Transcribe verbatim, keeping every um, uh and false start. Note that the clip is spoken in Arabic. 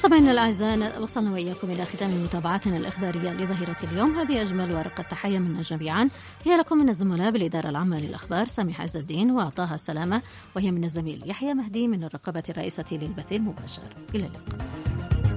مستمعينا الأعزاء، وصلنا وإياكم إلى ختام متابعتنا الإخبارية لظهيرة اليوم. هذه أجمل ورقة تحية منا جميعا هي لكم من الزملاء بالإدارة العامة للأخبار سامح عز الدين وطه السلامة، وهي من الزميل يحيى مهدي من الرقابة الرئيسة للبث المباشر. إلى اللقاء.